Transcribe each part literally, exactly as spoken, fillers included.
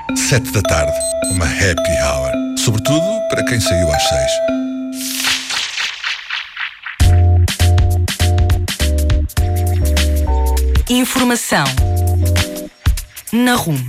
Sete da tarde, uma happy hour. Sobretudo para quem saiu às seis. Informação na Rume.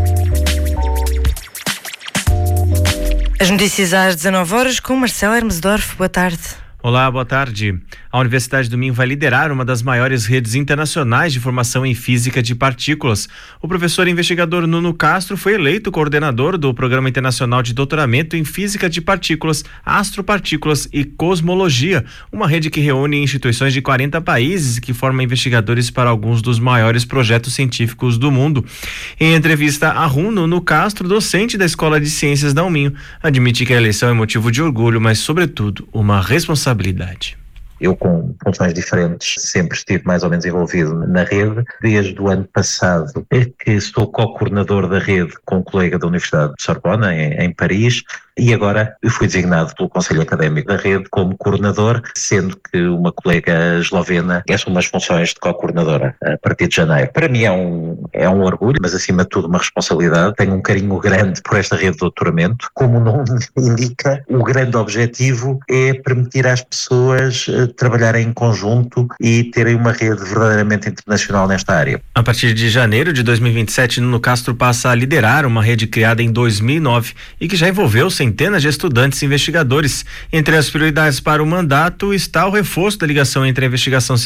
As notícias às dezanove horas com Marcelo Hermesdorf. Boa tarde. Olá, boa tarde. A Universidade do Minho vai liderar uma das maiores redes internacionais de formação em física de partículas. O professor e investigador Nuno Castro foi eleito coordenador do Programa Internacional de Doutoramento em Física de Partículas, Astropartículas e Cosmologia, uma rede que reúne instituições de quarenta países e que forma investigadores para alguns dos maiores projetos científicos do mundo. Em entrevista à R U M, Nuno Castro, docente da Escola de Ciências da Uminho, admite que a eleição é motivo de orgulho, mas, sobretudo, uma responsabilidade. Eu, com funções diferentes, sempre estive mais ou menos envolvido na rede. Desde o ano passado é que sou co-coordenador da rede com um colega da Universidade de Sorbonne, em, em Paris, e agora eu fui designado pelo Conselho Académico da rede como coordenador, sendo que uma colega eslovena assume as funções de co-coordenadora a partir de janeiro. Para mim é um, é um orgulho, mas acima de tudo uma responsabilidade. Tenho um carinho grande por esta rede de doutoramento. Como o nome indica, o grande objetivo é permitir às pessoas trabalharem em conjunto e terem uma rede verdadeiramente internacional nesta área. A partir de janeiro de dois mil e vinte e sete, Nuno Castro passa a liderar uma rede criada em dois mil e nove e que já envolveu centenas de estudantes e investigadores. Entre as prioridades para o mandato está o reforço da ligação entre a investigação científica